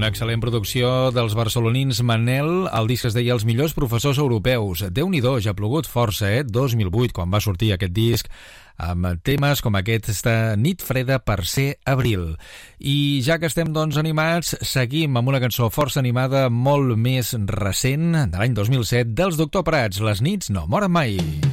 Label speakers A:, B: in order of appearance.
A: Una excel·lent producció dels barcelonins Manel. El disc es deia Els millors professors europeus. Déu-n'hi-do, ja ha plogut força, 2008, quan va sortir aquest disc, amb temes com aquesta Nit freda per ser abril. I ja que estem, animats, seguim amb una cançó força animada, molt més recent, de l'any 2007, dels Doctor Prats. Les nits no moren mai.